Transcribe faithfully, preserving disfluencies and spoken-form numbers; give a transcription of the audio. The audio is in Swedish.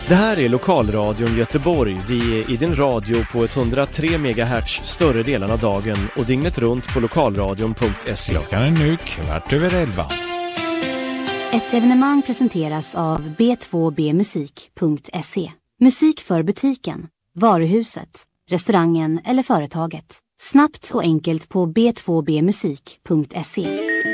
Det här är Lokalradion Göteborg. Vi är i din radio på etthundratre megahertz större delen av dagen och dygnet runt på lokalradion punkt se. Klockan är nu kvart över elva. Ett evenemang presenteras av b två b musik punkt se. Musik för butiken, varuhuset, restaurangen eller företaget. Snabbt och enkelt på b två b musik punkt se.